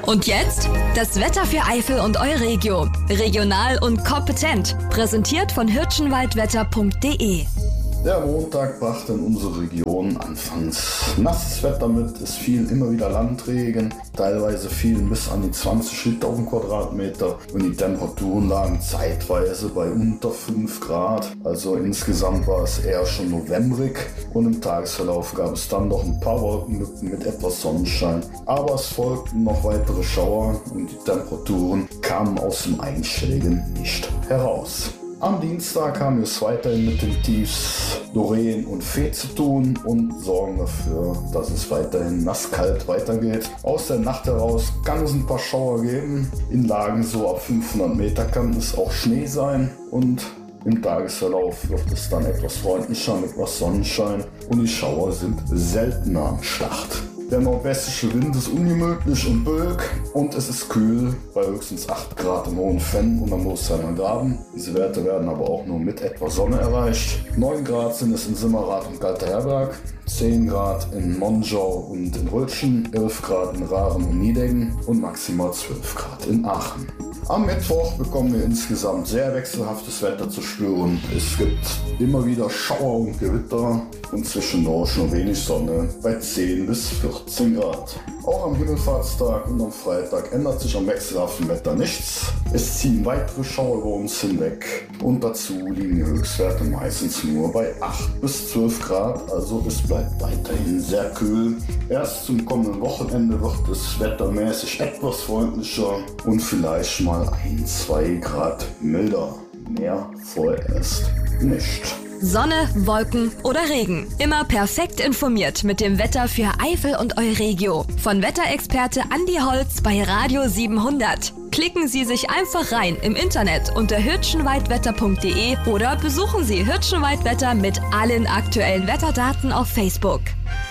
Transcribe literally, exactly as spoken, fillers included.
Und jetzt das Wetter für Eifel und Euregio. Regional und kompetent. Präsentiert von hirschenwaldwetter punkt de. Der Montag brachte in unsere Region anfangs nasses Wetter mit. Es fiel immer wieder Landregen. Teilweise fielen bis an die zwanzig Liter auf den Quadratmeter. Und die Temperaturen lagen zeitweise bei unter fünf Grad. Also insgesamt war es eher schon novemberig. Und im Tagesverlauf gab es dann noch ein paar Wolkenlücken mit etwas Sonnenschein. Aber es folgten noch weitere Schauer und die Temperaturen kamen aus dem Einstelligen nicht heraus. Am Dienstag haben wir es weiterhin mit den Tiefs Doreen und Fee zu tun und sorgen dafür, dass es weiterhin nasskalt weitergeht. Aus der Nacht heraus kann es ein paar Schauer geben. In Lagen so ab fünfhundert Meter kann es auch Schnee sein und im Tagesverlauf wird es dann etwas freundlicher mit etwas Sonnenschein und die Schauer sind seltener am Start. Der nordwestliche Wind ist ungemütlich und böig und es ist kühl bei höchstens acht Grad in Hohenfenn und am Mosheimer Graben. Diese Werte werden aber auch nur mit etwas Sonne erreicht. neun Grad sind es in Simmerath und Galterherberg, zehn Grad in Monschau und in Rötschen, elf Grad in Rahren und Niedeggen und maximal zwölf Grad in Aachen. Am Mittwoch bekommen wir insgesamt sehr wechselhaftes Wetter zu spüren. Es gibt immer wieder Schauer und Gewitter und zwischendurch nur wenig Sonne bei zehn bis vierzehn Grad. Auch am Himmelfahrtstag und am Freitag ändert sich am wechselhaften Wetter nichts. Es ziehen weitere Schauer über uns hinweg und dazu liegen die Höchstwerte meistens nur bei acht bis zwölf Grad, also es bleibt weiterhin sehr kühl. Erst zum kommenden Wochenende wird es wettermäßig etwas freundlicher und vielleicht mal ein, zwei Grad milder. Mehr vorerst nicht. Sonne, Wolken oder Regen. Immer perfekt informiert mit dem Wetter für Eifel und Euregio. Von Wetterexperte Andi Holz bei Radio siebenhundert. Klicken Sie sich einfach rein im Internet unter hirschenwaldwetter punkt de oder besuchen Sie Hirschenwaldwetter mit allen aktuellen Wetterdaten auf Facebook.